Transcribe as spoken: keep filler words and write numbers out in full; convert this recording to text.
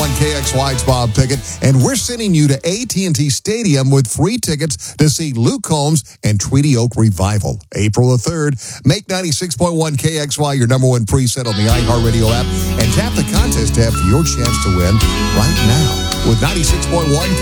one K X Y, it's Bob Pickett, and we're sending you to A T and T Stadium with free tickets to see Luke Combs and Tweedy Oak Revival. April the third, make ninety-six point one K X Y your number one preset on the iHeartRadio app, and tap the contest tab for your chance to win right now. With ninety-six point one